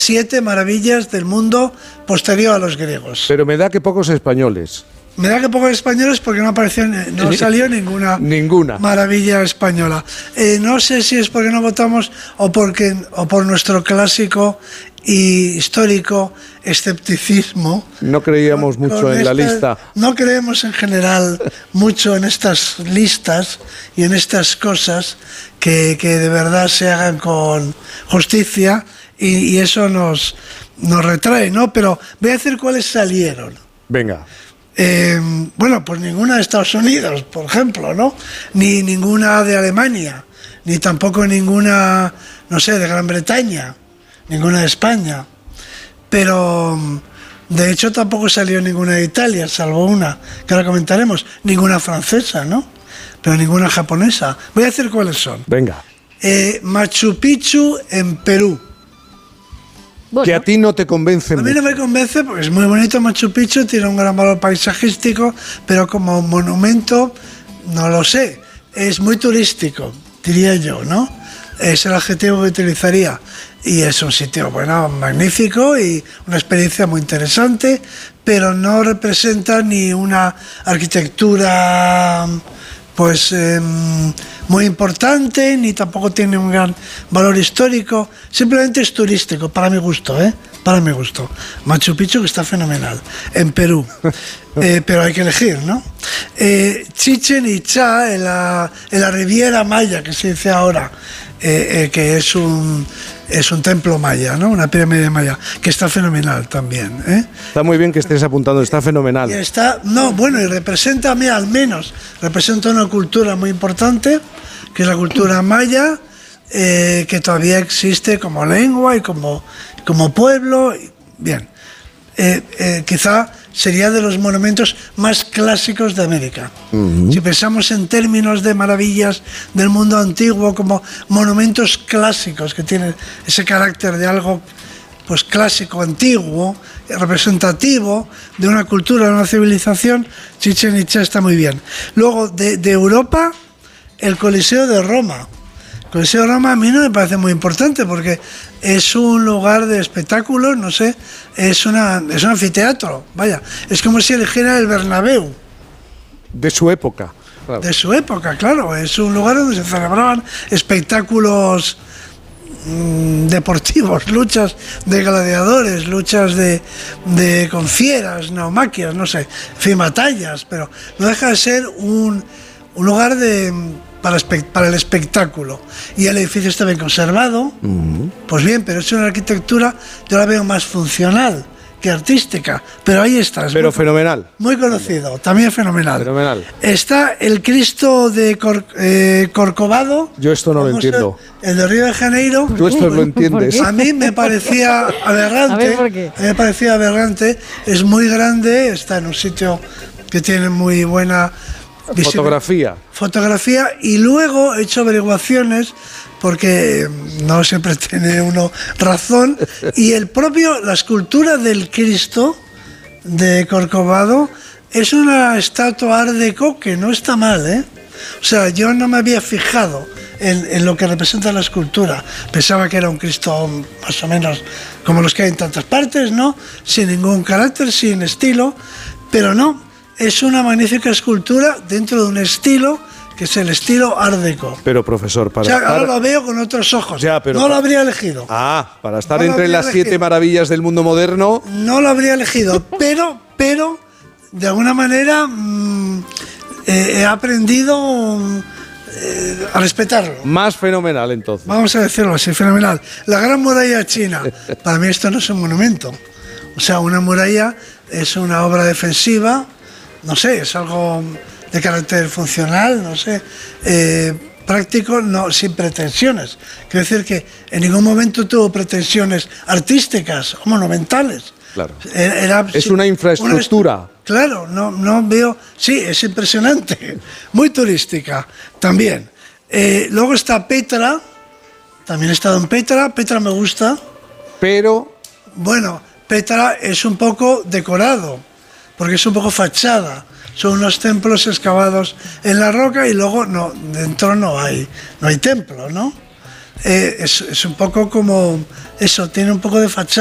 7 maravillas del mundo posterior a los griegos. Pero me da que pocos españoles. Me da que pocos españoles porque no salió ninguna maravilla española. No sé si es porque no votamos o por nuestro clásico y histórico escepticismo. No creíamos mucho en la lista. No creemos en general mucho en estas listas y en estas cosas que de verdad se hagan con justicia y eso nos retrae, ¿no? Pero voy a decir cuáles salieron. Venga. Bueno, pues ninguna de Estados Unidos, por ejemplo, ¿no? Ni ninguna de Alemania, ni tampoco ninguna, no sé, de Gran Bretaña, ninguna de España. Pero, de hecho, tampoco salió ninguna de Italia, salvo una, que ahora comentaremos. Ninguna francesa, ¿no? Pero ninguna japonesa. Voy a decir cuáles son. Venga. Machu Picchu en Perú. Bueno. Que a ti no te convence mucho. A mí no me convence porque es muy bonito Machu Picchu, tiene un gran valor paisajístico, pero como monumento, no lo sé, es muy turístico, diría yo, ¿no? Es el adjetivo que utilizaría. Y es un sitio, bueno, magnífico y una experiencia muy interesante, pero no representa ni una arquitectura pues muy importante, ni tampoco tiene un gran valor histórico, simplemente es turístico, para mi gusto, para mi gusto. Machu Picchu, que está fenomenal, en Perú, pero hay que elegir, ¿no? Chichén Itzá, en la Riviera Maya, que se dice ahora, que es un templo maya, ¿no? Una pirámide maya, que está fenomenal también, Está muy bien que estés apuntando, está fenomenal. Y y representa, a mí al menos, representa una cultura muy importante, que es la cultura maya, que todavía existe como lengua y como pueblo. Bien, quizá sería de los monumentos más clásicos de América. Si pensamos en términos de maravillas del mundo antiguo como monumentos clásicos que tienen ese carácter de algo pues clásico, antiguo, representativo de una cultura, de una civilización, Chichén Itzá está muy bien. Luego, de Europa, el Coliseo de Roma. El Coliseo de Roma a mí no me parece muy importante porque es un lugar de espectáculos, no sé, es un anfiteatro, vaya, es como si eligiera el Bernabéu. De su época. Claro. De su época, claro, es un lugar donde se celebraban espectáculos deportivos, luchas de gladiadores, luchas con fieras, naumaquias, no sé, en fin, batallas, pero no deja de ser un lugar para el espectáculo. Y el edificio está bien conservado, pues bien, pero es una arquitectura, yo la veo más funcional que artística, pero ahí está. Pero fenomenal. Muy conocido, también fenomenal. Fenomenal. Está el Cristo de Corcovado. Yo esto no lo entiendo. El de Río de Janeiro. Tú esto lo entiendes. A mí me parecía aberrante. A ver, ¿por qué? A mí me parecía aberrante. Es muy grande, está en un sitio que tiene muy buena fotografía, y luego he hecho averiguaciones porque no siempre tiene uno razón, y la escultura del Cristo de Corcovado es una estatua art déco que no está mal, O sea, yo no me había fijado en lo que representa la escultura. Pensaba que era un Cristo más o menos como los que hay en tantas partes, ¿no? Sin ningún carácter, sin estilo, pero no. Es una magnífica escultura dentro de un estilo que es el estilo art déco. Pero, profesor, ahora lo veo con otros ojos. No lo habría elegido. Para estar entre las 7 maravillas del mundo moderno. No lo habría elegido, pero de alguna manera he aprendido a respetarlo. Más fenomenal, entonces. Vamos a decirlo así, fenomenal. La Gran Muralla China. Para mí esto no es un monumento. O sea, una muralla es una obra defensiva. No sé, es algo de carácter funcional, no sé, práctico, no, sin pretensiones. Quiero decir que en ningún momento tuvo pretensiones artísticas o monumentales. Claro. Es una infraestructura. Claro, no veo. Sí, es impresionante, muy turística también. Luego está Petra, también he estado en Petra me gusta. Pero. Bueno, Petra es un poco decorado, porque es un poco fachada. Son unos templos excavados en la roca y luego dentro no hay templo, ¿no? es un poco como eso, tiene un poco de fachada.